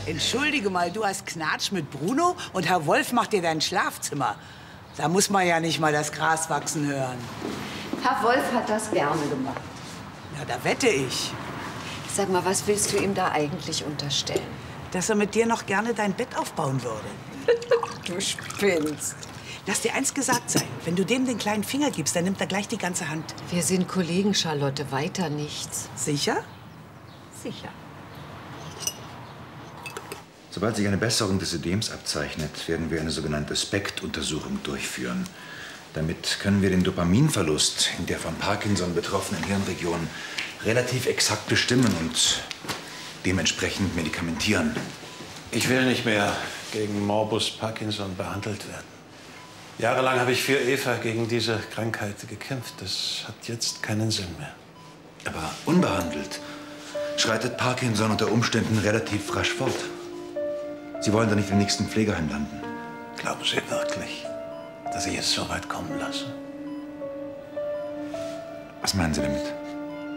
Entschuldige mal, du hast Knatsch mit Bruno und Herr Wolf macht dir dein Schlafzimmer. Da muss man ja nicht mal das Gras wachsen hören. Herr Wolf hat das gerne gemacht. Na, da wette ich. Sag mal, was willst du ihm da eigentlich unterstellen? Dass er mit dir noch gerne dein Bett aufbauen würde. Du spinnst. Lass dir eins gesagt sein. Wenn du dem den kleinen Finger gibst, dann nimmt er gleich die ganze Hand. Wir sind Kollegen, Charlotte. Weiter nichts. Sicher? Sicher. Sobald sich eine Besserung des Ödems abzeichnet, werden wir eine sogenannte SPECT-Untersuchung durchführen. Damit können wir den Dopaminverlust in der von Parkinson betroffenen Hirnregion relativ exakt bestimmen und dementsprechend medikamentieren. Ich will nicht mehr gegen Morbus Parkinson behandelt werden. Jahrelang habe ich für Eva gegen diese Krankheit gekämpft. Das hat jetzt keinen Sinn mehr. Aber unbehandelt schreitet Parkinson unter Umständen relativ rasch fort. Sie wollen doch nicht im nächsten Pflegeheim landen. Glauben Sie wirklich, dass ich es so weit kommen lasse? Was meinen Sie damit?